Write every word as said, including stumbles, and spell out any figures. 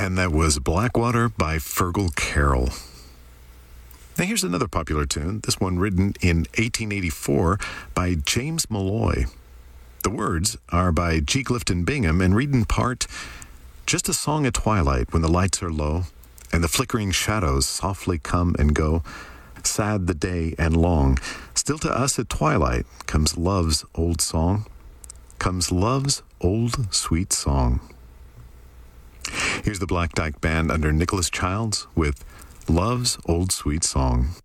And that was Blackwater by Fergal Carroll. Now here's another popular tune, this one written in eighteen eighty-four by James Malloy. The words are by G. Clifton Bingham and read in part, "Just a song at twilight when the lights are low and the flickering shadows softly come and go. Sad the day and long, still to us at twilight comes love's old song, comes love's old sweet song." Here's the Black Dyke Band under Nicholas Childs with Love's Old Sweet Song.